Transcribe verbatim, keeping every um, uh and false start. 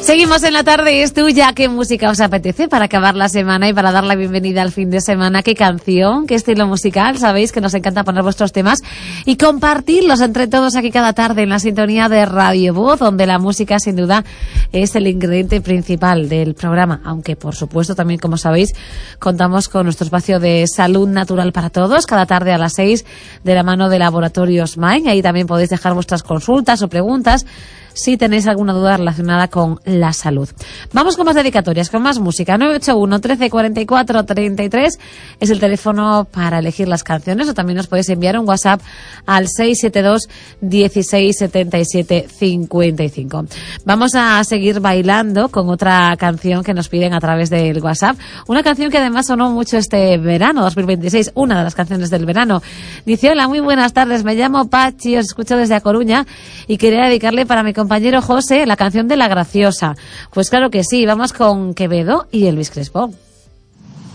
Seguimos en la tarde y es tuya. ¿Qué música os apetece para acabar la semana y para dar la bienvenida al fin de semana? ¿Qué canción? ¿Qué estilo musical? Sabéis que nos encanta poner vuestros temas y compartirlos entre todos aquí cada tarde en la sintonía de Radio Voz, donde la música sin duda es el ingrediente principal del programa, aunque por supuesto también, como sabéis, contamos con nuestro espacio de salud natural para todos cada tarde a las seis de la mano de Laboratorios Mind. Ahí también podéis dejar vuestras consultas o preguntas si tenéis alguna duda relacionada con la salud. Vamos con más dedicatorias, con más música. nueve ocho uno, trece, cuarenta y cuatro, treinta y tres es el teléfono para elegir las canciones, o también os podéis enviar un WhatsApp al seis siete dos, dieciséis, setenta y siete, cincuenta y cinco. Vamos a seguir bailando con otra canción que nos piden a través del WhatsApp. Una canción que además sonó mucho este verano, dos mil veintiséis, una de las canciones del verano. Dice: hola, muy buenas tardes, me llamo Pachi, os escucho desde A Coruña y quería dedicarle para mi compañero José la canción de La Graciosa. Pues claro que sí, vamos con Quevedo y Elvis Crespo.